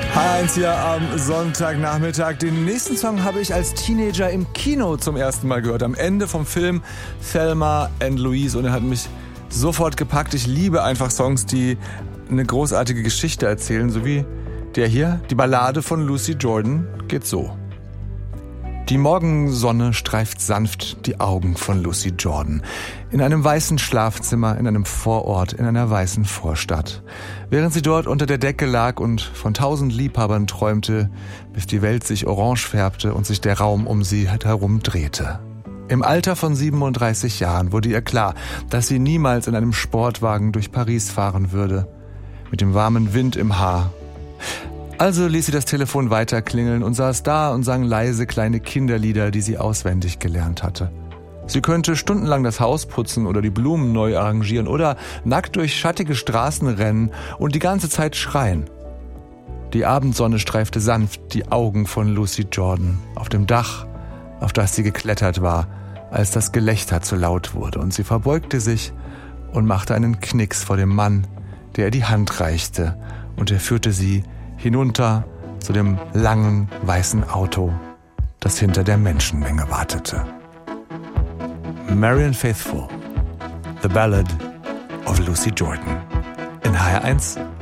H1 hier am Sonntagnachmittag. Den nächsten Song habe ich als Teenager im Kino zum ersten Mal gehört. Am Ende vom Film Thelma and Louise. Und er hat mich sofort gepackt. Ich liebe einfach Songs, die eine großartige Geschichte erzählen. So wie der hier, die Ballade von Lucy Jordan, geht so. Die Morgensonne streift sanft die Augen von Lucy Jordan. In einem weißen Schlafzimmer, in einem Vorort, in einer weißen Vorstadt. Während sie dort unter der Decke lag und von 1000 Liebhabern träumte, bis die Welt sich orange färbte und sich der Raum um sie herum drehte. Im Alter von 37 Jahren wurde ihr klar, dass sie niemals in einem Sportwagen durch Paris fahren würde. Mit dem warmen Wind im Haar. Also ließ sie das Telefon weiter klingeln und saß da und sang leise kleine Kinderlieder, die sie auswendig gelernt hatte. Sie könnte stundenlang das Haus putzen oder die Blumen neu arrangieren oder nackt durch schattige Straßen rennen und die ganze Zeit schreien. Die Abendsonne streifte sanft die Augen von Lucy Jordan auf dem Dach, auf das sie geklettert war, als das Gelächter zu laut wurde, und sie verbeugte sich und machte einen Knicks vor dem Mann, der ihr die Hand reichte, und er führte sie hinunter zu dem langen, weißen Auto, das hinter der Menschenmenge wartete. Marianne Faithfull, The Ballad of Lucy Jordan. In HR1